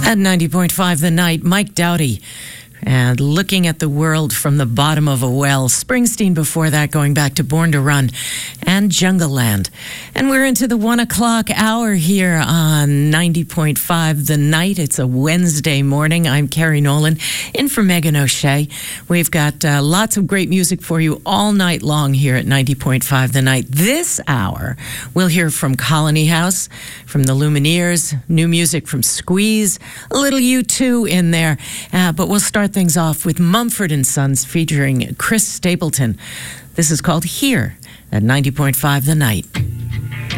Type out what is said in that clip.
At 90.5 The Night, Mike Doughty. And looking at the world from the bottom of a well. Springsteen before that, going back to Born to Run and Jungle Land. And we're into the 1 o'clock hour here on 90.5 The Night. It's a Wednesday morning. I'm Carrie Nolan, in for Megan O'Shea. We've got lots of great music for you all night long here at 90.5 The Night. This hour, we'll hear from Colony House, from the Lumineers, new music from Squeeze, a little U2 in there. But we'll start things off with Mumford & Sons featuring Chris Stapleton. This is called Here at 90.5 The Night.